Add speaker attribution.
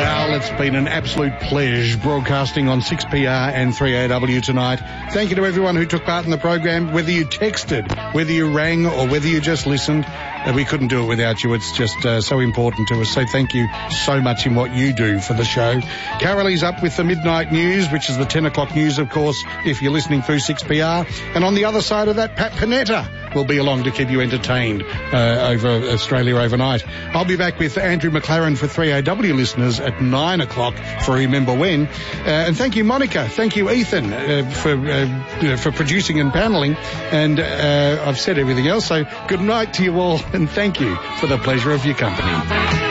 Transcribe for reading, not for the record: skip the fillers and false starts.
Speaker 1: Well, it's been an absolute pleasure broadcasting on 6PR and 3AW tonight. Thank you to everyone who took part in the program, whether you texted, whether you rang, or whether you just listened. We couldn't do it without you. It's just so important to us. So thank you so much in what you do for the show. Carolie's up with the midnight news, which is the 10 o'clock news, of course, if you're listening through 6PR. And on the other side of that, Pat Panetta will be along to keep you entertained over Australia overnight. I'll be back with Andrew McLaren for 3AW listeners at 9 o'clock for Remember When. And thank you, Monica. Thank you, Ethan, for producing and paneling. And I've said everything else. So good night to you all, and thank you for the pleasure of your company.